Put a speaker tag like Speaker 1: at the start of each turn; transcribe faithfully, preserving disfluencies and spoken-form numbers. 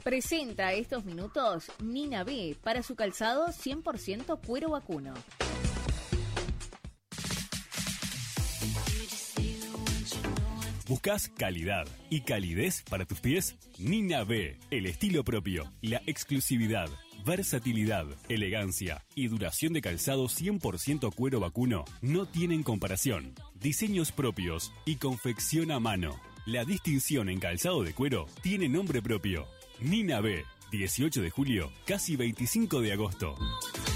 Speaker 1: Presenta estos minutos Nina B para su calzado cien por ciento cuero vacuno.
Speaker 2: ¿Buscas calidad y calidez para tus pies? Nina B, el estilo propio, la exclusividad, versatilidad, elegancia y duración de calzado cien por ciento cuero vacuno no tienen comparación. Diseños propios y confección a mano. La distinción en calzado de cuero tiene nombre propio. Nina B, dieciocho de julio, casi veinticinco de agosto.